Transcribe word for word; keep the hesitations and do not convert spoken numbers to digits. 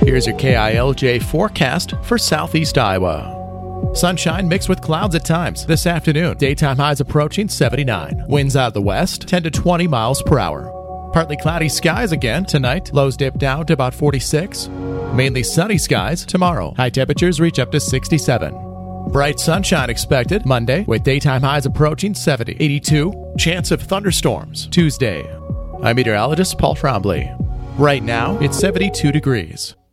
Here's your K I L J forecast for southeast Iowa. Sunshine mixed with clouds at times this afternoon. Daytime highs approaching seventy-nine. Winds out of the west, ten to twenty miles per hour. Partly cloudy skies again tonight. Lows dip down to about forty-six. Mainly sunny skies tomorrow. High temperatures reach up to sixty-seven. Bright sunshine expected Monday with daytime highs approaching seventy. eighty-two. Chance of thunderstorms Tuesday. I'm meteorologist Paul Trombley. Right now, it's seventy-two degrees.